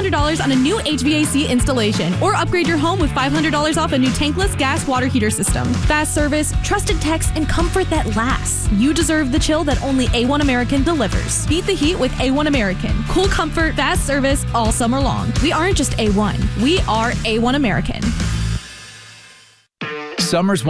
$500 on a new HVAC installation, or upgrade your home with $500 off a new tankless gas water heater system. Fast service, trusted techs, and comfort that lasts. You deserve the chill that only A1 American delivers. Beat the heat with A1 American. Cool comfort, fast service all summer long. We aren't just A1. We are A1 American. Summer's